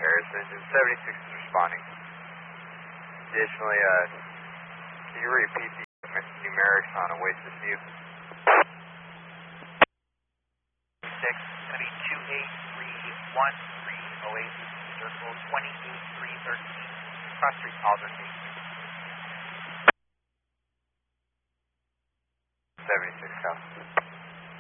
Harrison, 76 is responding. Additionally, can you repeat the numerics on Oasis View? 6, going to be 28313 Oasis Circle 28313. Cross Street calls are taken. 76 South.